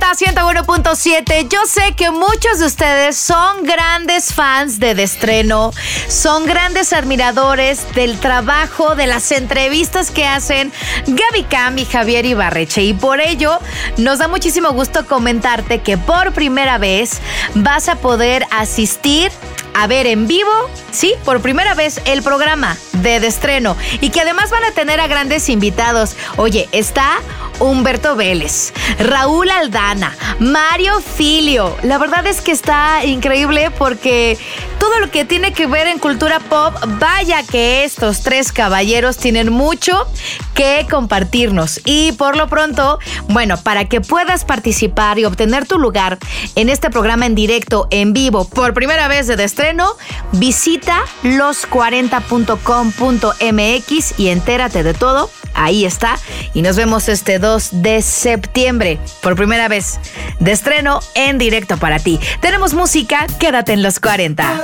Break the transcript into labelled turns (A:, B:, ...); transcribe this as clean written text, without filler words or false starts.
A: 40 101.7. Yo sé que muchos de ustedes son grandes fans de Estreno, son grandes admiradores del trabajo, de las entrevistas que hacen Gaby Cam y Javier Ibarreche, y por ello nos da muchísimo gusto comentarte que por primera vez vas a poder asistir a ver en vivo, sí, por primera vez el programa de Estreno, y que además van a tener a grandes invitados. Oye, está Humberto Vélez, Raúl Aldana, Mario Filio. La verdad es que está increíble porque todo lo que tiene que ver en cultura pop, vaya que estos tres caballeros tienen mucho que compartirnos. Y por lo pronto, bueno, para que puedas participar y obtener tu lugar en este programa en directo, en vivo, por primera vez de Estreno, visita los40.com.mx y entérate de todo. Ahí está. Y nos vemos este 2 de septiembre. Por primera vez de Estreno en directo para ti. Tenemos música, quédate en los 40.